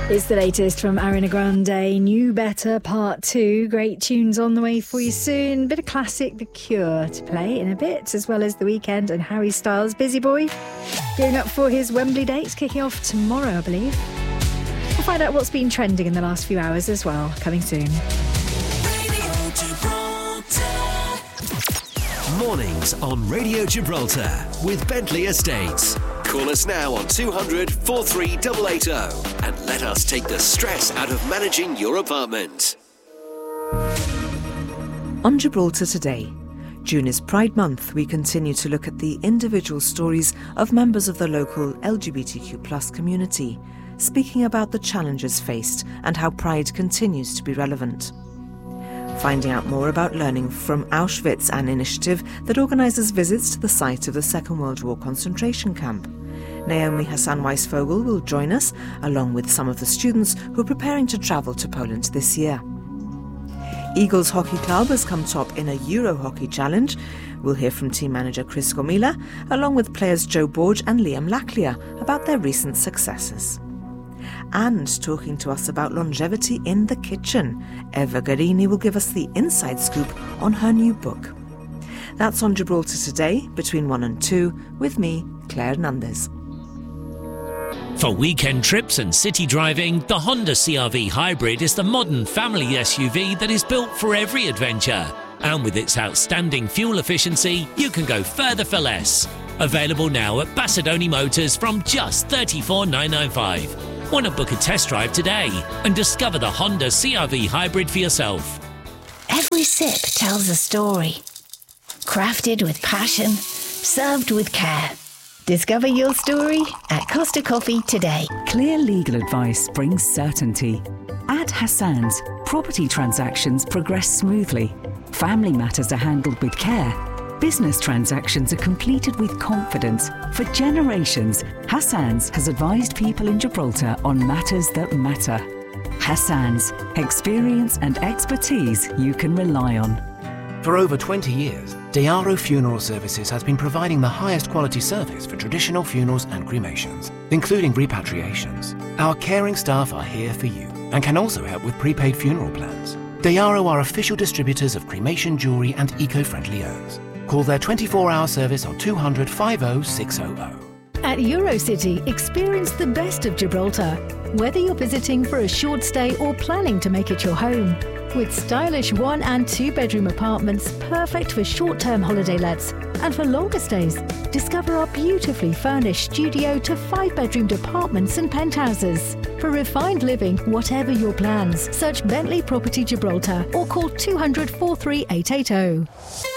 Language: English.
It's the latest from Ariana Grande, New Better Part 2. Great tunes on the way for you soon. Bit of classic The Cure to play in a bit, as well as The Weeknd and Harry Styles. Busy boy, gearing up for his Wembley dates, kicking off tomorrow, I believe. We'll find out what's been trending in the last few hours as well, coming soon. Mornings on Radio Gibraltar with Bentley Estates. Call us now on 200 43880 and let us take the stress out of managing your apartment. On Gibraltar today, June is Pride Month. We continue to look at the individual stories of members of the local LGBTQ+ community, speaking about the challenges faced and how Pride continues to be relevant. Finding out more about learning from Auschwitz, an initiative that organises visits to the site of the Second World War concentration camp. Naomi Hassan-Weisvogel will join us, along with some of the students who are preparing to travel to Poland this year. Eagles Hockey Club has come top in a Euro Hockey Challenge. We'll hear from team manager Chris Gomila, along with players Joe Borge and Liam Laclear, about their recent successes. And talking to us about longevity in the kitchen, Eva Garini will give us the inside scoop on her new book. That's on Gibraltar today, between 1 and 2, with me, Claire Nundes. For weekend trips and city driving, the Honda CR-V Hybrid is the modern family SUV that is built for every adventure. And with its outstanding fuel efficiency, you can go further for less. Available now at Bassadoni Motors from just $34,995. Want to book a test drive today and discover the Honda CR-V Hybrid for yourself. Every sip tells a story. Crafted with passion, served with care. Discover your story at Costa Coffee today. Clear legal advice brings certainty. At Hassan's, property transactions progress smoothly. Family matters are handled with care. Business transactions are completed with confidence. For generations, Hassan's has advised people in Gibraltar on matters that matter. Hassan's, experience and expertise you can rely on. For over 20 years, Dearo Funeral Services has been providing the highest quality service for traditional funerals and cremations, including repatriations. Our caring staff are here for you and can also help with prepaid funeral plans. Dearo are official distributors of cremation jewellery and eco-friendly urns. Call their 24-hour service on 200 50 600. At Eurocity, experience the best of Gibraltar, whether you're visiting for a short stay or planning to make it your home. With stylish 1 and 2 bedroom apartments perfect for short-term holiday lets, and for longer stays, discover our beautifully furnished studio to 5-bedroomed apartments and penthouses. For refined living, whatever your plans, search Bentley Property Gibraltar or call 200 43880.